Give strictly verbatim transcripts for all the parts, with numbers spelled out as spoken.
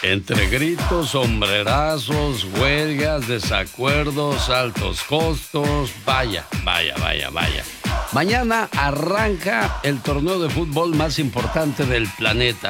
Entre gritos, sombrerazos, huelgas, desacuerdos, altos costos, vaya, vaya, vaya, vaya. Mañana arranca el torneo de fútbol más importante del planeta.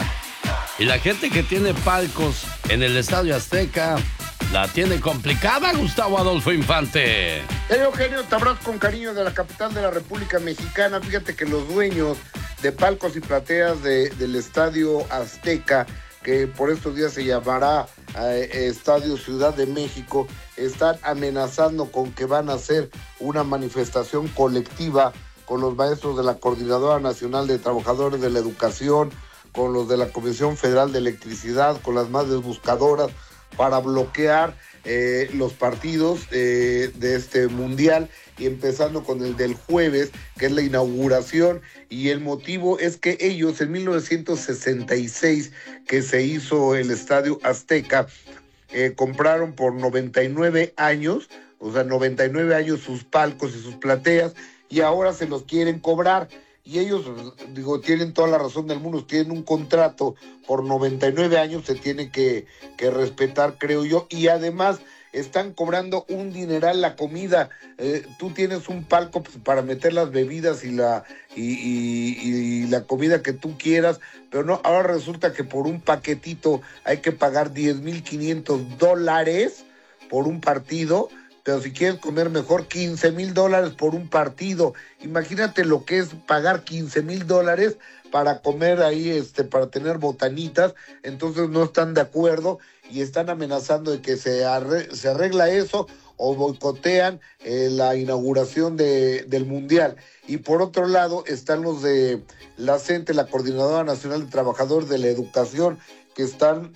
Y la gente que tiene palcos en el Estadio Azteca la tiene complicada, Gustavo Adolfo Infante. Hey, Eugenio, te abrazo con cariño de la capital de la República Mexicana. Fíjate que los dueños de palcos y plateas de, del Estadio Azteca, que por estos días se llamará eh, Estadio Ciudad de México, están amenazando con que van a hacer una manifestación colectiva con los maestros de la Coordinadora Nacional de Trabajadores de la Educación, con los de la Comisión Federal de Electricidad, con las madres buscadoras, para bloquear eh, los partidos eh, de este mundial, y empezando con el del jueves, que es la inauguración, y el motivo es que ellos en mil novecientos sesenta y seis, que se hizo el Estadio Azteca, eh, compraron por noventa y nueve años, o sea, noventa y nueve años sus palcos y sus plateas, y ahora se los quieren cobrar. Y ellos, digo, tienen toda la razón del mundo, tienen un contrato por noventa y nueve años, se tiene que, que respetar, creo yo, y además están cobrando un dineral la comida. Eh, tú tienes un palco pues, para meter las bebidas y la, y, y, y la comida que tú quieras, pero no, ahora resulta que por un paquetito hay que pagar diez mil quinientos dólares por un partido. Pero si quieres comer mejor, quince mil dólares por un partido. Imagínate lo que es pagar quince mil dólares para comer ahí, este, para tener botanitas. Entonces no están de acuerdo y están amenazando de que se, arre- se arregla eso o boicotean eh, la inauguración de, del Mundial. Y por otro lado están los de la CENTE, la Coordinadora Nacional de Trabajadores de la Educación, que están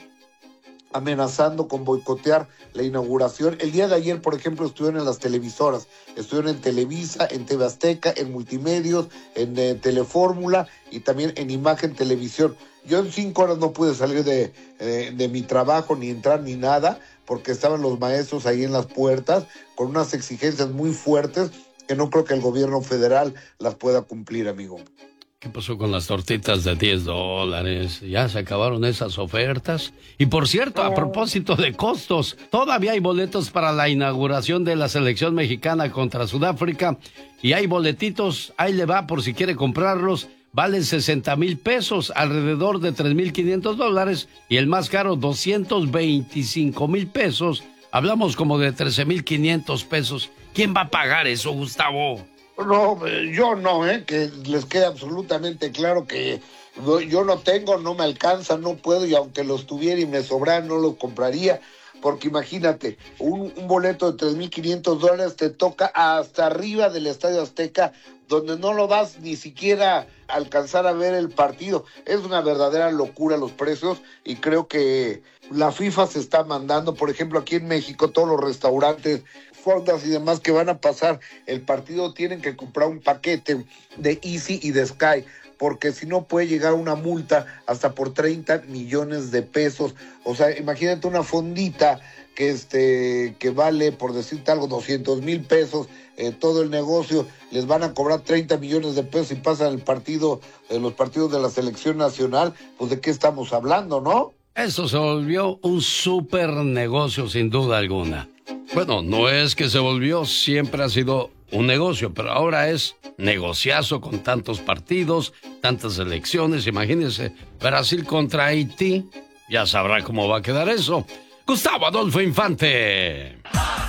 amenazando con boicotear la inauguración. El día de ayer, por ejemplo, estuvieron en las televisoras, estuvieron en Televisa, en T V Azteca, en Multimedios, en eh, Telefórmula y también en Imagen Televisión. Yo en cinco horas no pude salir de, eh, de mi trabajo, ni entrar ni nada, porque estaban los maestros ahí en las puertas con unas exigencias muy fuertes que no creo que el gobierno federal las pueda cumplir, amigo. ¿Qué pasó con las tortitas de diez dólares? ¿Ya se acabaron esas ofertas? Y por cierto, a propósito de costos, todavía hay boletos para la inauguración de la selección mexicana contra Sudáfrica. Y hay boletitos, ahí le va por si quiere comprarlos. Valen sesenta mil pesos, alrededor de tres mil quinientos dólares. Y el más caro, doscientos veinticinco mil pesos. Hablamos como de trece mil quinientos pesos. ¿Quién va a pagar eso, Gustavo? No, yo no, ¿eh? Que les quede absolutamente claro que yo no tengo, no me alcanza, no puedo, y aunque los tuviera y me sobraran, no los compraría, porque imagínate, un, un boleto de tres mil quinientos dólares te toca hasta arriba del Estadio Azteca, donde no lo vas ni siquiera a alcanzar a ver el partido. Es una verdadera locura los precios, y creo que la FIFA se está mandando. Por ejemplo, aquí en México, todos los restaurantes, fondas y demás que van a pasar el partido tienen que comprar un paquete de Easy y de Sky, porque si no puede llegar una multa hasta por treinta millones de pesos. O sea, imagínate una fondita que este que vale, por decirte algo, doscientos mil pesos, eh, todo el negocio, les van a cobrar treinta millones de pesos y pasan el partido, eh, los partidos de la selección nacional. Pues de qué estamos hablando, ¿no? Eso se volvió un súper negocio, sin duda alguna. Bueno, no es que se volvió, siempre ha sido un negocio, pero ahora es negociazo con tantos partidos, tantas elecciones. Imagínense, Brasil contra Haití, ya sabrá cómo va a quedar eso. Gustavo Adolfo Infante.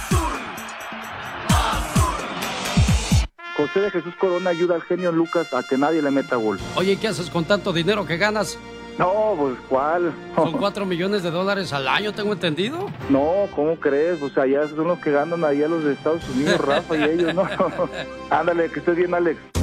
José de Jesús Corona ayuda al genio Lucas a que nadie le meta gol. Oye, ¿qué haces con tanto dinero que ganas? No, pues, ¿cuál? Son cuatro millones de dólares al año, ¿tengo entendido? No, ¿cómo crees? O sea, ya son los que ganan allá los de Estados Unidos, Rafa y ellos, ¿no? Ándale, que estés bien, Alex.